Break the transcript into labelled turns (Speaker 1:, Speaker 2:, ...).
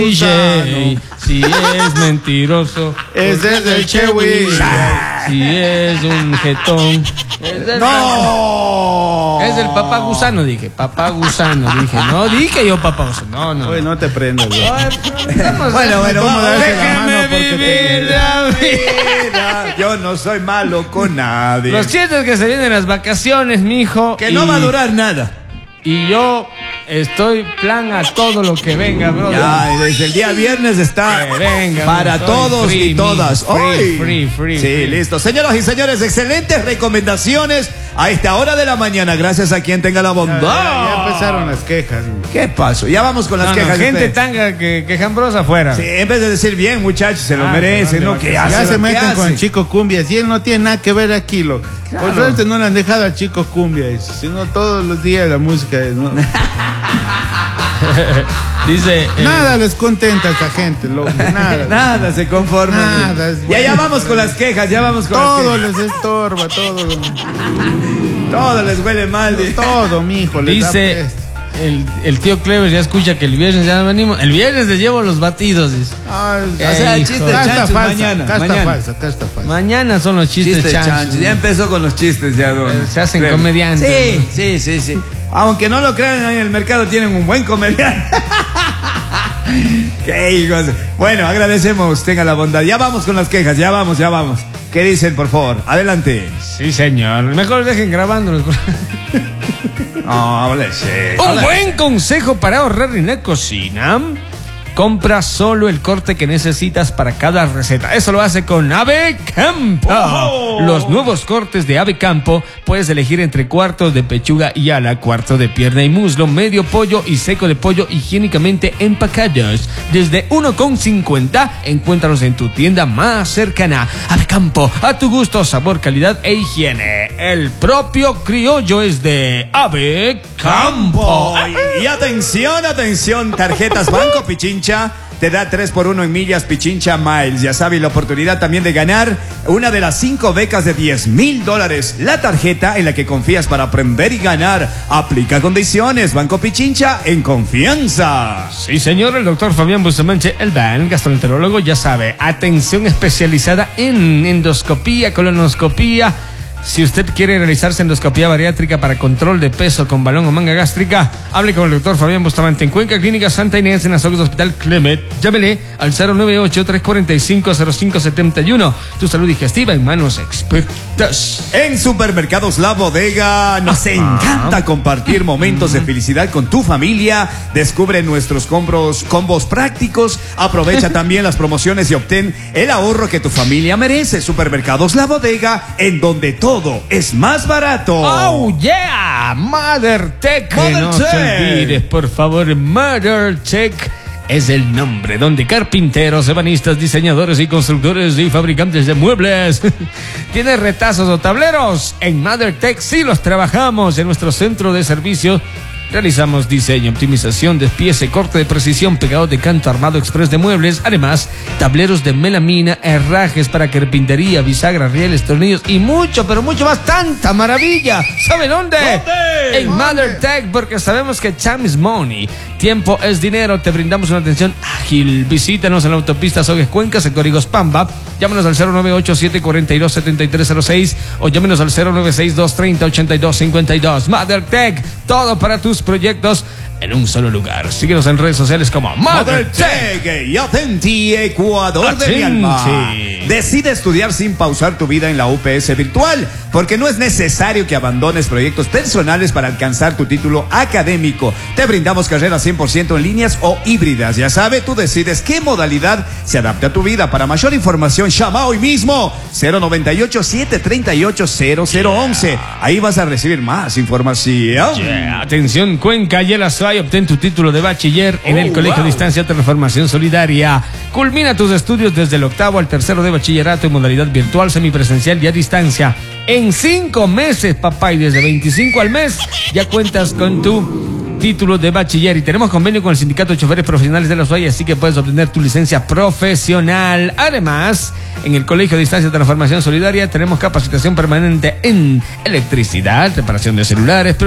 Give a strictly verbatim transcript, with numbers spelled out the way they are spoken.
Speaker 1: Si es mentiroso,
Speaker 2: es desde el Chewy.
Speaker 1: Si es un jetón, es del
Speaker 2: ¡No!
Speaker 1: Es del papá gusano, dije. Papá gusano, dije. No dije yo papá gusano. No, no.
Speaker 2: Oye, no te prendas, güey.
Speaker 3: Bueno, bueno, vamos a darse la mano
Speaker 1: Déjame
Speaker 3: porque
Speaker 1: vivir
Speaker 3: te...
Speaker 1: la vida.
Speaker 3: Yo no soy malo con nadie.
Speaker 1: Los chistes que se vienen las vacaciones, mijo.
Speaker 3: Que no
Speaker 1: y-
Speaker 3: va a durar nada.
Speaker 1: Y yo estoy plan a todo lo que venga, brother.
Speaker 3: Ya, desde el día viernes está
Speaker 1: Que venga,
Speaker 3: para
Speaker 1: estoy
Speaker 3: todos
Speaker 1: free,
Speaker 3: y todas.
Speaker 1: free,
Speaker 3: ¡Ay!
Speaker 1: free, free,
Speaker 3: sí,
Speaker 1: free.
Speaker 3: listo. Señoras y señores, excelentes recomendaciones a esta hora de la mañana. Gracias a quien tenga la
Speaker 2: Ya,
Speaker 3: bondad.
Speaker 2: ya empezaron las quejas.
Speaker 3: ¿Qué pasó? Ya vamos con las
Speaker 1: No, no,
Speaker 3: quejas. de
Speaker 1: gente
Speaker 3: ustedes.
Speaker 1: tanga que, quejambrosa afuera.
Speaker 3: Sí, en vez de decir bien, muchachos, se lo
Speaker 1: Ah,
Speaker 3: merecen,
Speaker 1: no,
Speaker 3: ¿no?
Speaker 1: no,
Speaker 3: ¿Qué
Speaker 2: Ya
Speaker 3: hacen?
Speaker 2: se
Speaker 3: ¿Qué
Speaker 2: meten con
Speaker 3: hacen?
Speaker 2: el chico cumbia. Si él no tiene nada que ver aquí, loco. Por suerte no le han dejado al chico cumbia. Sino todos los días la música. ¿no?
Speaker 1: Dice. eh,
Speaker 2: Nada les contenta a esta gente, loco. Nada.
Speaker 3: Nada se conforma.
Speaker 2: Nada, es
Speaker 3: Ya, ya
Speaker 2: bueno.
Speaker 3: vamos con las quejas, ya vamos con
Speaker 2: Todo
Speaker 3: las
Speaker 2: les estorba, todo.
Speaker 3: quejas. Todo les huele mal. de-
Speaker 2: Todo, mijo. les da
Speaker 1: Dice.
Speaker 2: peste.
Speaker 1: El, el tío Clever ya escucha que el viernes ya venimos. El viernes les llevo los batidos, dice.
Speaker 2: Ay,
Speaker 1: O sea,
Speaker 2: hijo.
Speaker 3: chiste
Speaker 2: Acá está
Speaker 3: chanchos
Speaker 2: falsa,
Speaker 3: mañana,
Speaker 2: acá está
Speaker 3: mañana.
Speaker 2: falsa, acá está falsa.
Speaker 1: Mañana son los chistes,
Speaker 3: Chistes
Speaker 1: chanchos.
Speaker 3: chanchos. Ya empezó con los chistes, ya, don.
Speaker 1: Eh, se hacen
Speaker 3: Creo.
Speaker 1: comediantes,
Speaker 3: Sí,
Speaker 1: ¿no?
Speaker 3: sí, sí, sí. Aunque no lo crean, en el mercado tienen un buen comediante. Qué hijos. Bueno, agradecemos, tenga la bondad. Ya vamos con las quejas, ya vamos, ya vamos. ¿Qué dicen, por favor? Adelante.
Speaker 1: Sí, señor. Mejor dejen grabándolo.
Speaker 3: No, hable serio.
Speaker 1: Un buen consejo para ahorrar en la cocina. Compra solo el corte que necesitas para cada receta. Eso lo hace con Ave Campo.
Speaker 3: Oh.
Speaker 1: Los nuevos cortes de Ave Campo puedes elegir entre cuartos de pechuga y ala, cuarto de pierna y muslo, medio pollo y seco de pollo higiénicamente empacados. Desde uno con cincuenta, encuéntralos en tu tienda más cercana. Ave Campo, a tu gusto, sabor, calidad e higiene. El propio criollo es de Ave Campo.
Speaker 3: Y atención, atención, tarjetas Banco Pichincha te da tres por uno en millas Pichincha Miles. Ya sabes, la oportunidad también de ganar una de las cinco becas de diez mil dólares. La tarjeta en la que confías para aprender y ganar. Aplica condiciones. Banco Pichincha en confianza.
Speaker 1: Sí, señor, el doctor Fabián Bustamante, el ban, gastroenterólogo, ya sabe, atención especializada en endoscopía, colonoscopía. Si usted quiere realizarse endoscopía bariátrica para control de peso con balón o manga gástrica, hable con el doctor Fabián Bustamante en Cuenca Clínica Santa Inés en Azogues Hospital Clemet. Llámele al cero nueve ocho, tres cuatro cinco, cero cinco siete uno. Tu salud digestiva en manos expertas.
Speaker 3: En Supermercados La Bodega nos encanta compartir momentos de felicidad con tu familia. Descubre nuestros combos, combos prácticos. Aprovecha también las promociones y obtén el ahorro que tu familia merece. Supermercados La Bodega, en donde todo es más barato.
Speaker 1: Oh yeah, Mother Tech.
Speaker 3: Mother
Speaker 1: no
Speaker 3: Tech.
Speaker 1: se olvides, por favor, Mother Tech es el nombre donde carpinteros, ebanistas, diseñadores y constructores y fabricantes de muebles ¿tienes retazos o tableros? En Mother Tech sí los trabajamos. En nuestro centro de servicio realizamos diseño, optimización, despiece, corte de precisión, pegado de canto, armado express de muebles. Además, tableros de melamina, herrajes para carpintería, bisagras, rieles, tornillos y mucho, pero mucho más. ¡Tanta maravilla! ¿Sabe dónde?
Speaker 3: ¿Dónde?
Speaker 1: En Mother Tech, porque sabemos que time is money. Tiempo es dinero. Te brindamos una atención ágil. Visítanos en la autopista Azogues Cuencas, en Códigos Pamba. Llámanos al cero nueve ocho, siete cuatro dos, siete tres cero seis o llámenos al cero nueve seis, dos tres cero, ocho dos cinco dos. Mother Tech, todo para tus proyectos en un solo lugar. Síguenos en redes sociales como Mother
Speaker 3: Mother
Speaker 1: Tech.
Speaker 3: Tech y Atenti, Ecuador de mi alma.
Speaker 1: Atenti.
Speaker 3: Decide estudiar sin pausar tu vida en la U P S virtual, porque no es necesario que abandones proyectos personales para alcanzar tu título académico. Te brindamos carreras cien por ciento en líneas o híbridas. Ya sabes, tú decides qué modalidad se adapta a tu vida. Para mayor información, llama hoy mismo cero noventa y ocho, siete treinta y ocho, cero cero once. Ahí vas a recibir más información.
Speaker 1: Yeah. Atención, Cuenca y el Azuay, obtén tu título de bachiller en
Speaker 3: Oh,
Speaker 1: el Colegio
Speaker 3: wow.
Speaker 1: Distancia Transformación Solidaria. Culmina tus estudios desde el octavo al tercero de bachillerato en modalidad virtual, semipresencial y a distancia. En cinco meses, papá, y desde veinticinco al mes ya cuentas con tu título de bachiller. Y tenemos convenio con el Sindicato de Choferes Profesionales de la Azuay, así que puedes obtener tu licencia profesional. Además, en el Colegio de Distancia de Transformación Solidaria tenemos capacitación permanente en electricidad, reparación de celulares,